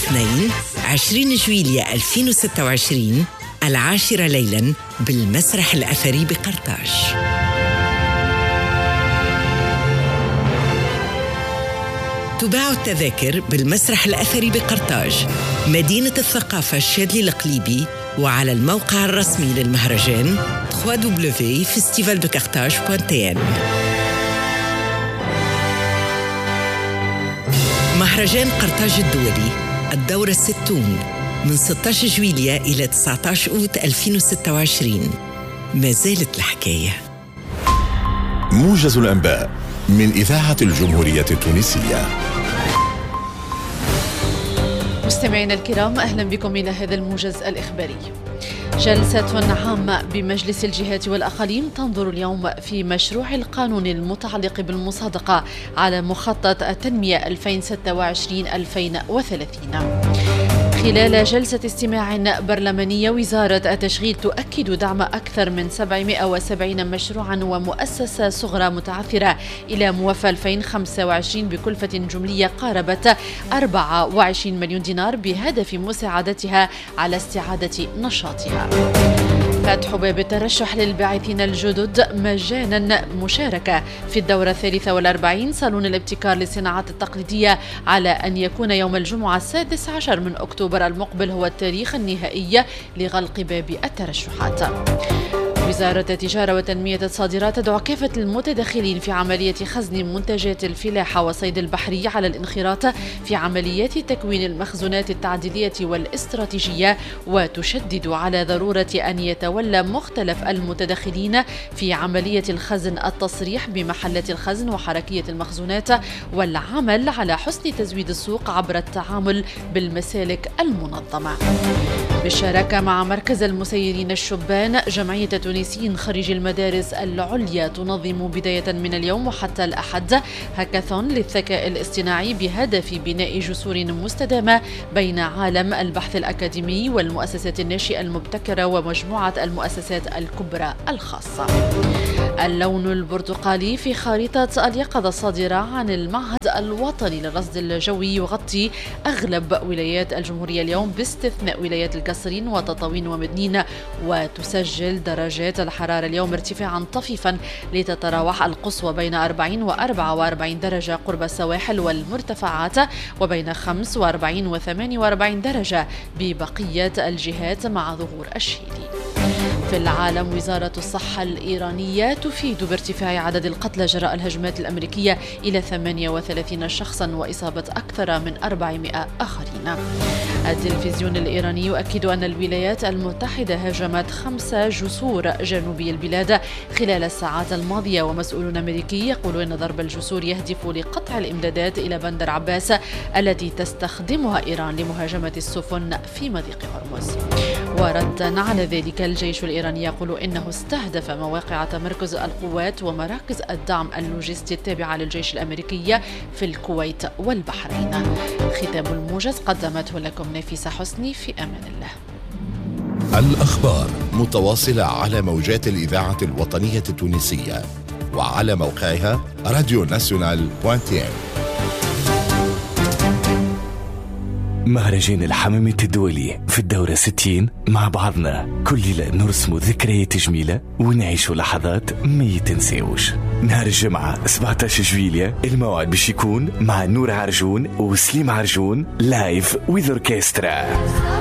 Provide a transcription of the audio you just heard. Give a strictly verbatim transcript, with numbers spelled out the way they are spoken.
الاثنين عشرين جويلية ألفين وستة وعشرين العاشرة ليلاً بالمسرح الأثري بقرطاج. تباع التذاكر بالمسرح الأثري بقرطاج، مدينة الثقافة الشاذلي القليبي، وعلى الموقع الرسمي للمهرجان دبليو دبليو دبليو دوت فيستيفال دو كارتاج دوت تي ان. مهرجان قرطاج الدولي الدورة الستون من ستة عشر جويلية إلى تسعة عشر أوت ألفين وستة وعشرين. ما زالت الحكاية. موجز الأنباء من إذاعة الجمهورية التونسية. مستمعينا الكرام، أهلا بكم إلى هذا الموجز الإخباري. جلسة عامة بمجلس الجهات والأقاليم تنظر اليوم في مشروع القانون المتعلق بالمصادقة على مخطط التنمية ألفين وستة وعشرين ألفين وثلاثين. خلال جلسة استماع برلمانية، وزارة التشغيل تؤكد دعم أكثر من سبعمائة وسبعين مشروعا ومؤسسة صغرى متعثرة إلى موافى ألفين وخمسة وعشرين بكلفة جملية قاربت أربعة وعشرين مليون دينار بهدف مساعدتها على استعادة نشاطها. فتح باب الترشح للباعثين الجدد مجانا، مشاركة في الدورة الثالثة والأربعين صالون الابتكار للصناعات التقليدية، على أن يكون يوم الجمعة السادس عشر من أكتوبر المقبل هو التاريخ النهائي لغلق باب الترشحات. وزارة التجارة وتنمية الصادرات تدعو كافة المتدخلين في عملية خزن منتجات الفلاحة والصيد البحري على الانخراط في عمليات تكوين المخزونات التعديلية والاستراتيجية، وتشدد على ضرورة أن يتولى مختلف المتدخلين في عملية الخزن التصريح بمحلات الخزن وحركية المخزونات، والعمل على حسن تزويد السوق عبر التعامل بالمسالك المنظمة. بالشراكة مع مركز المسيرين الشبان، جمعية تونسيين خريج المدارس العليا تنظم بداية من اليوم وحتى الأحد هاكاثون للذكاء الاصطناعي بهدف بناء جسور مستدامة بين عالم البحث الأكاديمي والمؤسسات الناشئة المبتكرة ومجموعة المؤسسات الكبرى الخاصة. اللون البرتقالي في خريطة اليقظة الصادرة عن المعهد الوطني للرصد الجوي يغطي أغلب ولايات الجمهورية اليوم باستثناء ولايات القصرين وتطاوين ومدنين، وتسجل درجات الحرارة اليوم ارتفاعا طفيفا لتتراوح القصوى بين أربعين وأربعة وأربعين درجة قرب السواحل والمرتفعات، وبين خمسة وأربعين وثمانية وأربعين درجة ببقية الجهات مع ظهور الشيلي. في العالم، وزارة الصحة الإيرانية تفيد بارتفاع عدد القتلى جراء الهجمات الأمريكية إلى ثمانية وثلاثين شخصا وإصابة أكثر من أربعمائة آخرين. التلفزيون الإيراني يؤكد أن الولايات المتحدة هاجمت خمسة جسور جنوبي البلاد خلال الساعات الماضية، ومسؤولون أمريكي يقولون أن ضرب الجسور يهدف لقطع الإمدادات إلى بندر عباس التي تستخدمها إيران لمهاجمة السفن في مضيق هرمز. وردا على ذلك، الجيش الإيراني يقول إنه استهدف مواقع تمركز القوات ومراكز الدعم اللوجستي التابعة للجيش الأمريكي في الكويت والبحرين. ختام الموجز قدمته لكم نفيسة حسني، في أمان الله. الأخبار متواصلة على موجات الإذاعة الوطنية التونسية وعلى موقعها راديو ناسيونال دوت تي ان. مهرجان الحمامة الدولي في الدورة ستين، مع بعضنا كل ليلة نرسم ذكريات جميلة ونعيش لحظات ما يتنسيوش. نهار الجمعة سبعة عشر جويلية الموعد باش يكون مع نور عرجون وسليم عرجون لايف ويز اوركسترا.